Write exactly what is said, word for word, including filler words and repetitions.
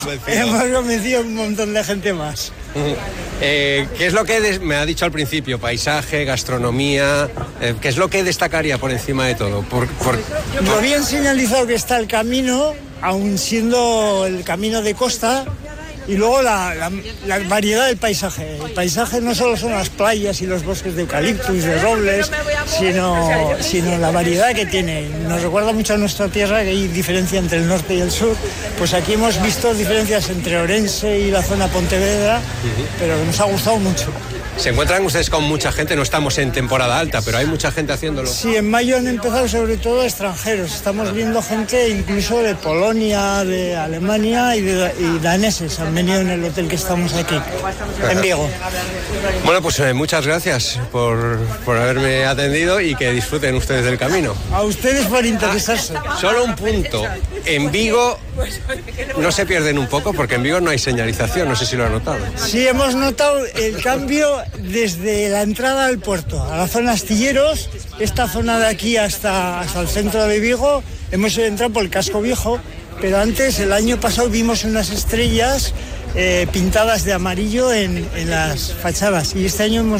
Hemos convencido a un montón de gente más. Eh, ¿Qué es lo que des- me ha dicho al principio? Paisaje, gastronomía. Eh, ¿Qué es lo que destacaría por encima de todo? Por, por, Lo bien señalizado que está el camino, aun siendo el camino de costa, y luego la, la, la variedad del paisaje. El paisaje no solo son las playas y los bosques de eucaliptus, de robles, sino, sino la variedad que tiene. Nos recuerda mucho a nuestra tierra, que hay diferencia entre el norte y el sur. Pues aquí hemos visto diferencias entre Orense y la zona Pontevedra, pero nos ha gustado mucho. ¿Se encuentran ustedes con mucha gente? No estamos en temporada alta, pero hay mucha gente haciéndolo. Sí, en mayo han empezado sobre todo extranjeros. Estamos viendo gente incluso de Polonia, de Alemania y, de, y daneses. Han venido en el hotel que estamos aquí, en Vigo. Bueno, pues eh, muchas gracias por, por haberme atendido y que disfruten ustedes del camino. A ustedes por interesarse. Solo un punto. En Vigo no se pierden un poco porque en Vigo no hay señalización, no sé si lo han notado. Sí, hemos notado el cambio desde la entrada al puerto, a la zona Astilleros, esta zona de aquí hasta, hasta el centro de Vigo. Hemos entrado por el casco viejo, pero antes, el año pasado, vimos unas estrellas eh, pintadas de amarillo en, en las fachadas, y este año hemos